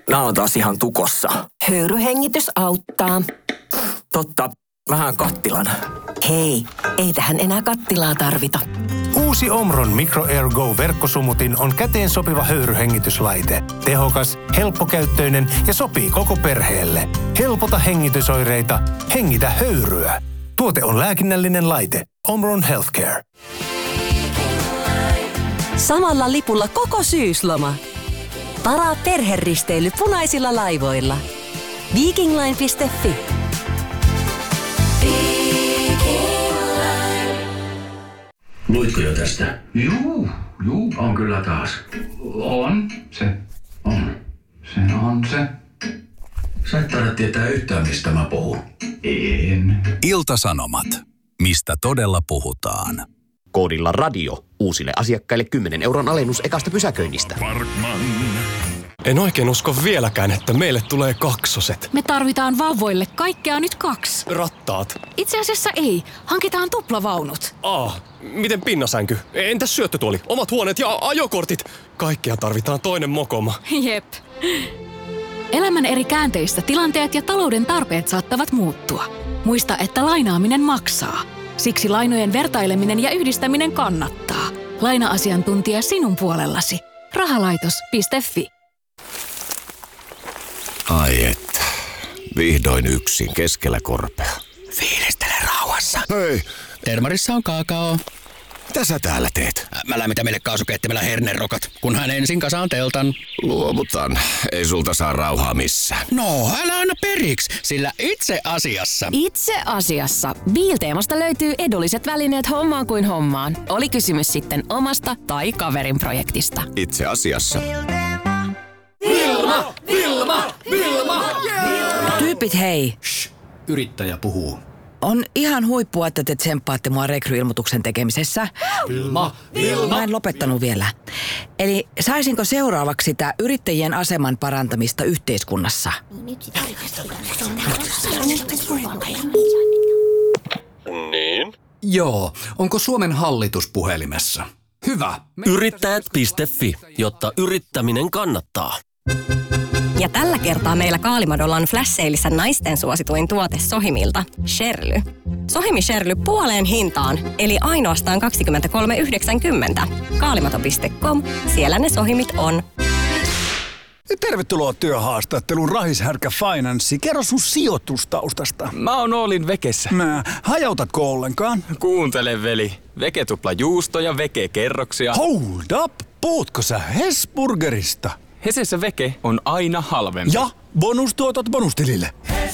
Nää on taas ihan tukossa. Höyryhengitys auttaa. Totta, vähän kattilan. Hei, ei tähän enää kattilaa tarvita. Uusi Omron Micro Air Go -verkkosumutin on käteen sopiva höyryhengityslaite. Tehokas, helppokäyttöinen ja sopii koko perheelle. Helpota hengitysoireita, hengitä höyryä. Tuote on lääkinnällinen laite. Omron Healthcare. Samalla lipulla koko syysloma. Varaa perheristeily punaisilla laivoilla. Vikingline.fi. Luitko jo tästä? Juu, on kyllä taas. On se. Sä et taida tietää yhtään, mistä mä puhun. En. Ilta-Sanomat. Mistä todella puhutaan? Koodilla radio. Uusille asiakkaille 10 € alennus ekasta pysäköinnistä. En oikein usko vieläkään, että meille tulee kaksoset. Me tarvitaan vauvoille kaikkea nyt 2. Rattaat. Itse asiassa ei. Hankitaan tuplavaunut. Miten pinnasänky? Entäs syöttötuoli? Omat huoneet ja ajokortit? Kaikkea tarvitaan toinen mokoma. Jep. Elämän eri käänteissä tilanteet ja talouden tarpeet saattavat muuttua. Muista, että lainaaminen maksaa. Siksi lainojen vertaileminen ja yhdistäminen kannattaa. Laina-asiantuntija sinun puolellasi. Rahalaitos.fi. Ai että. Vihdoin yksin keskellä korpea. Fiilistele rauhassa. Hei. Termarissa on kaakao. Mitä sä täällä teet? Mä lämmitän meille kaasukeittimellä hernerokat, kunhan ensin kasaan teltan. Luovutan. Ei sulta saa rauhaa missään. No, älä anna periksi, sillä itse asiassa Biilteemasta löytyy edulliset välineet hommaan kuin hommaan. Oli kysymys sitten omasta tai kaverin projektista. Itse asiassa. Vilma! Tyypit hei. Yrittäjä puhuu. On ihan huippua, että te tsemppaatte mua rekryilmoituksen tekemisessä. Vilma! Mä en lopettanut vielä. Eli saisinko seuraavaksi sitä yrittäjien aseman parantamista yhteiskunnassa? Niin? Joo. Onko Suomen hallitus puhelimessa? Hyvä. Yrittäjät.fi, jotta yrittäminen kannattaa. Ja tällä kertaa meillä Kaalimadolla on flash-seilissä naisten suosituin tuote Sohimilta, Sherly. Sohimi Sherly puoleen hintaan, eli ainoastaan 23,90. Kaalimado.com, siellä ne Sohimit on. Tervetuloa työhaastatteluun Rahishärkä Finanssi. Kerro sun sijoitustaustasta. Mä oon Oolin Vekessä. Hajautatko ollenkaan? Kuuntele veli. Veke tupla juusto ja Veke kerroksia. Hold up! Puhutko sä Hesburgerista? Hesessä Veke on aina halvempi. Ja bonustuotot bonustilille.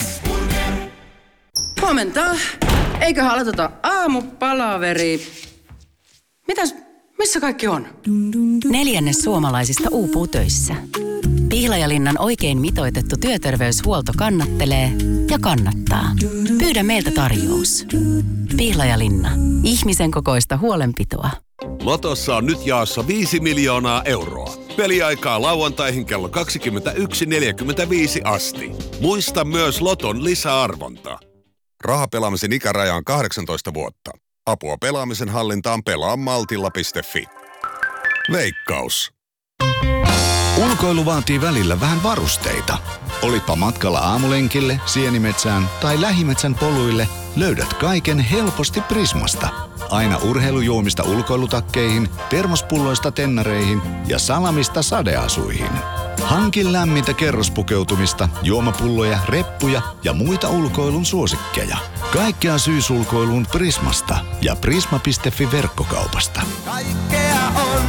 Huomenta. Eiköhän aloiteta aamupalaveri. Missä kaikki on? 1/4 suomalaisista uupuu töissä. Pihlajalinnan oikein mitoitettu työterveyshuolto kannattelee ja kannattaa. Pyydä meiltä tarjous. Pihlajalinna. Ihmisen kokoista huolenpitoa. Lotossa on nyt jaossa 5 miljoonaa euroa. Peliaikaa lauantaihin kello 21.45 asti. Muista myös Loton lisäarvonta. Rahapelaamisen ikäraja on 18 vuotta. Apua pelaamisen hallintaan pelaamaltilla.fi. Veikkaus. Ulkoilu vaatii välillä vähän varusteita. Olitpa matkalla aamulenkille, sienimetsään tai lähimetsän poluille, löydät kaiken helposti Prismasta. Aina urheilujuomista ulkoilutakkeihin, termospulloista tennareihin ja salamista sadeasuihin. Hankin lämmintä kerrospukeutumista, juomapulloja, reppuja ja muita ulkoilun suosikkeja. Kaikkea syysulkoiluun Prismasta ja prisma.fi verkkokaupasta. Kaikkea on.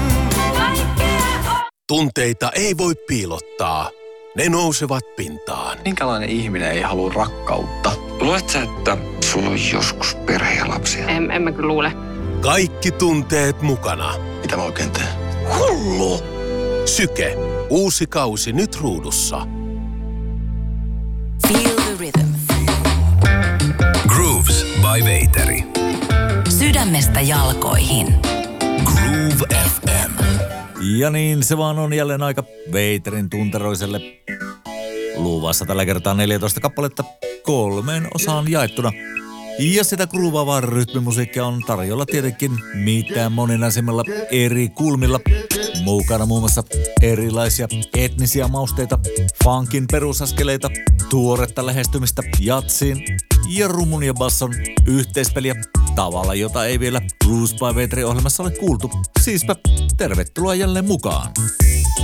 Tunteita ei voi piilottaa. Ne nousevat pintaan. Minkälainen ihminen ei halua rakkautta? Luuletko sä, että sulla on joskus perhe ja lapsia? En mä kyllä luule. Kaikki tunteet mukana. Mitä mä oikein teen? Hullu! Syke. Uusi kausi nyt ruudussa. Feel the rhythm. Grooves by Veiteri. Sydämestä jalkoihin. Groove FM. Ja niin se vaan on jälleen aika Veiterin tunteroiselle. Luvassa tällä kertaa 14 kappaletta 3 osaan jaettuna. Ja sitä groovaavaa rytmimusiikkia on tarjolla tietenkin mitä moninaisimmilla eri kulmilla. Mukana muun muassa erilaisia etnisiä mausteita, funkin perusaskeleita, tuoretta lähestymistä jatsiin ja rumun ja basson yhteispeliä tavalla, jota ei vielä Blues by Veteri -ohjelmassa ole kuultu. Siispä tervetuloa jälleen mukaan.